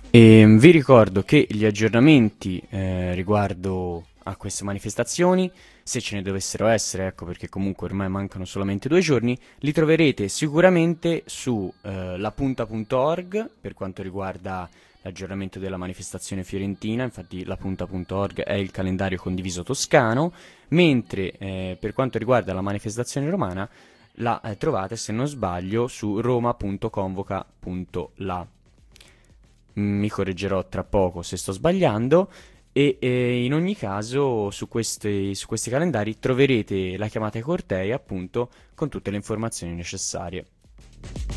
Vi ricordo che gli aggiornamenti riguardo a queste manifestazioni, se ce ne dovessero essere, ecco perché comunque ormai mancano solamente 2 giorni, li troverete sicuramente su lapunta.org per quanto riguarda l'aggiornamento della manifestazione fiorentina. Infatti lapunta.org è il calendario condiviso toscano, mentre per quanto riguarda la manifestazione romana la trovate, se non sbaglio, su roma.convoca.la. Mi correggerò tra poco se sto sbagliando. E in ogni caso su questi calendari troverete la chiamata ai cortei, appunto, con tutte le informazioni necessarie.